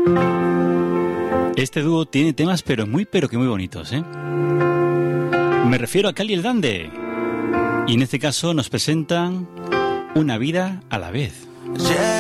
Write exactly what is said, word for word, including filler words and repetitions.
Este dúo tiene temas pero muy pero que muy bonitos, ¿eh? Me refiero a Cali el Dande. Y en este caso nos presentan Una vida a la vez. Yeah.